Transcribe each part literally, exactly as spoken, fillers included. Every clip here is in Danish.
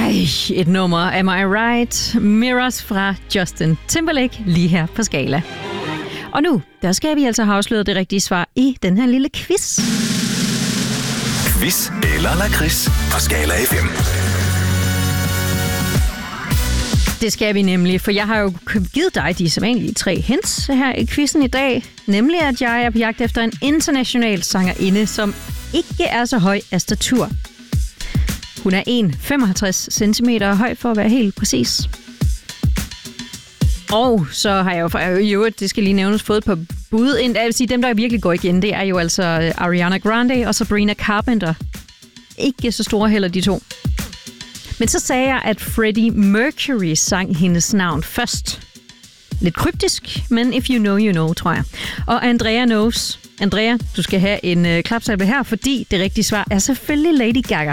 Ej, et nummer. Am I Right? Mirrors fra Justin Timberlake, lige her på Skala. Og nu, der skal vi altså have afsløret det rigtige svar i den her lille quiz. Quiz eller lakrids på Skala F M. Det skal vi nemlig, for jeg har jo givet dig de sædvanlige tre hints her i quizzen i dag. Nemlig, at jeg er på jagt efter en international sangerinde, som ikke er så høj af statur. Hun er en komma femoghalvtreds centimeter høj, for at være helt præcis. Og så har jeg jo, for jo det skal lige nævnes, fået på bud. Jeg vil sige, dem, der virkelig går igen, det er jo altså Ariana Grande og Sabrina Carpenter. Ikke så store heller, de to. Men så sagde jeg, at Freddie Mercury sang hendes navn først. Lidt kryptisk, men if you know, you know, tror jeg. Og Andrea knows. Andrea, du skal have en øh, klapsalve her, fordi det rigtige svar er selvfølgelig Lady Gaga.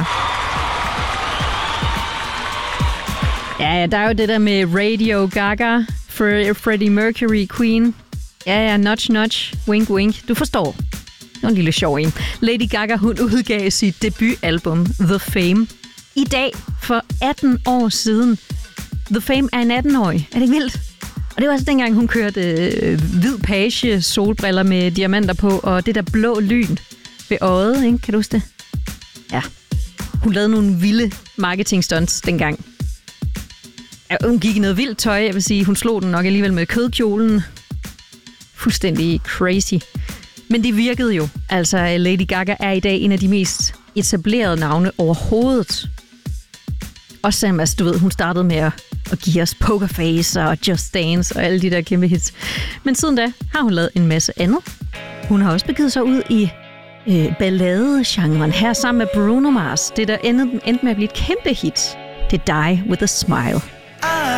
Ja, der er jo det der med Radio Gaga, Freddie Mercury Queen. Ja, ja, nudge, nudge, wink, wink. Du forstår. Det var en lille sjov en. Lady Gaga, hun udgav sit debutalbum, The Fame, i dag for atten år siden. The Fame er en atten-årig. Er det ikke vildt? Og det var altså dengang, hun kørte øh, hvid page, solbriller med diamanter på, og det der blå lyn ved øjet, ikke? Kan du huske det? Ja. Hun lavede nogle vilde marketing-stunts dengang. Ja, hun gik i noget vildt tøj, jeg vil sige. Hun slog den nok alligevel med kødkjolen. Fuldstændig crazy. Men det virkede jo. Altså, Lady Gaga er i dag en af de mest etablerede navne overhovedet. Også selvom, altså, du ved, hun startede med at, at give os Poker Face og Just Dance og alle de der kæmpe hits. Men siden da har hun lavet en masse andet. Hun har også begivet sig ud i øh, ballade-genren her sammen med Bruno Mars. Det der endte, endte med at blive et kæmpe hit. Det er Die With A Smile.